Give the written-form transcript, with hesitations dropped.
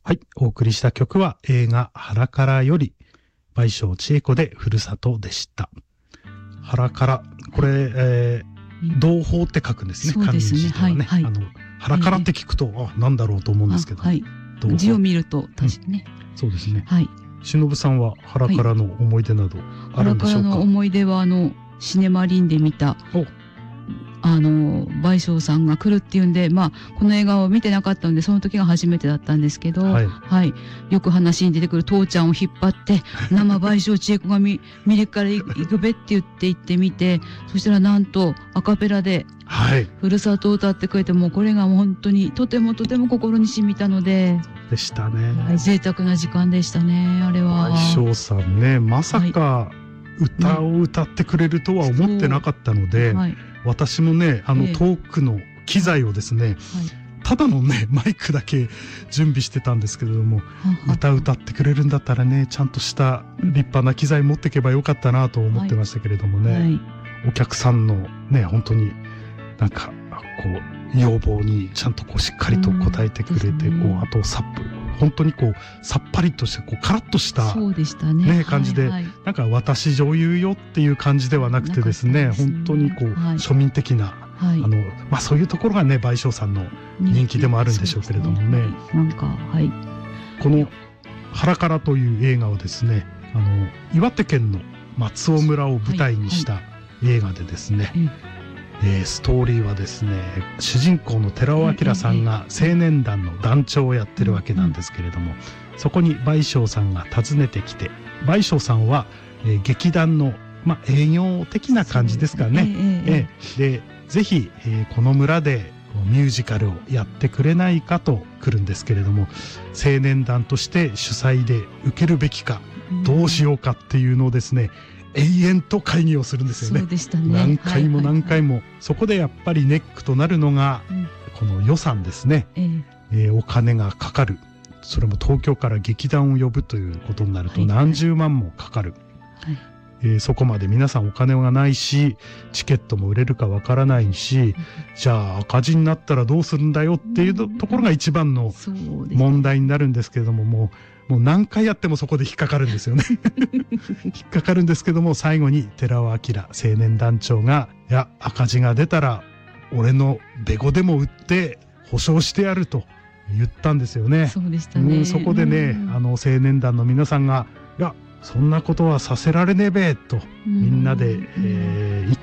はい、お送りした曲は映画ハラカラより倍賞千恵子でふるさとでした。ハラカラ、これ、同胞って書くんですね。 そうですね。 漢字ではね。 はいはい。 ハラカラって聞くと、なんだろうと思うんですけど。 はい。字を見ると確かね。 そうですね。 はい。 忍さんはハラカラの思い出などあるんでしょうか。 ハラカラの思い出はシネマリンで見た倍賞さんが来るっていうんで、この映画を見てなかったのでその時が初めてだったんですけど、はい、よく話に出てくる父ちゃんを引っ張って生倍賞千恵子が見れっから行くべって言ってみて、そしたらなんとアカペラでふるさとを歌ってくれて、もうこれが本当にとても心に染みたので。 でしたね。 贅沢な時間でしたね、あれは。 倍賞さんね、まさか歌を歌ってくれるとは思ってなかったので、私もね、トークの機材をですね、ただのね、マイクだけ準備してたんですけれども、歌ってくれるんだったらね、ちゃんとした立派な機材持っていけばよかったなと思ってましたけれどもね、お客さんのね、本当になんかこう要望にちゃんとこうしっかりと応えてくれて、あと本当にこうさっぱりとしてカラッとしたね感じで、なんか私女優よっていう感じではなくてですね、本当にこう庶民的なそういうところがね、倍賞さんの人気でもあるんでしょうけれどもね。このハラカラという映画はですね、岩手県の松尾村を舞台にした映画でですね、ストーリーはですね、主人公の寺尾明さんが青年団の団長をやってるわけなんですけれども、そこに倍賞さんが訪ねてきて、倍賞さんは、劇団の、営業的な感じですかね。で、ぜひ、この村でミュージカルをやってくれないかと来るんですけれども、青年団として主催で受けるべきか、どうしようかっていうのをですね、永遠と会議をするんですよね。何回も何回も。そこでやっぱりネックとなるのが、この予算ですね。お金がかかる。それも東京から劇団を呼ぶということになると何十万もかかる。そこまで皆さんお金がないし、チケットも売れるかわからないし、じゃあ赤字になったらどうするんだよっていうところが一番の問題になるんですけれども、もう何回やってもそこで引っかかるんですよね。引っかかるんですけども、最後に寺尾明青年団長が、いや、赤字が出たら俺のベゴでも売って保証してやると言ったんですよね。そうでしたね。そこでね、青年団の皆さんが、いや、そんなことはさせられねえべとみんなで、